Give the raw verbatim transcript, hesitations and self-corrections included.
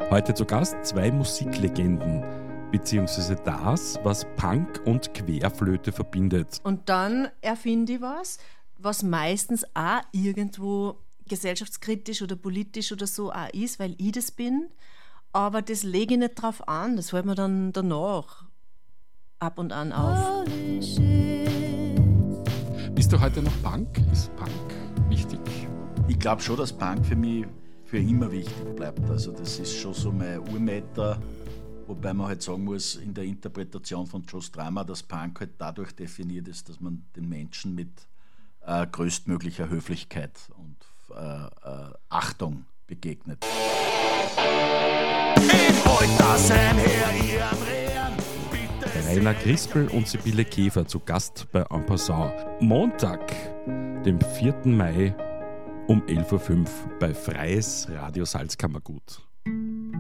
Heute zu Gast zwei Musiklegenden, beziehungsweise das, was Punk und Querflöte verbindet. Und dann erfinde ich was, was meistens auch irgendwo gesellschaftskritisch oder politisch oder so auch ist, weil ich das bin. Aber das lege ich nicht drauf an, das fällt mir dann danach ab und an auf. Bist du heute noch Punk? Ist Punk wichtig? Ich glaube schon, dass Punk für mich für immer wichtig bleibt. Also das ist schon so mein Urmeter, wobei man halt sagen muss, in der Interpretation von Joe Strummer, dass Punk halt dadurch definiert ist, dass man den Menschen mit äh, größtmöglicher Höflichkeit und äh, äh, Achtung begegnet. Ich wollt das sein, Herr, ihr am Rehren, bitte. Rainer Crispel und Sibylle Käfer zu Gast bei En Passant. Montag, dem vierten Mai um elf Uhr fünf bei Freies Radio Salzkammergut.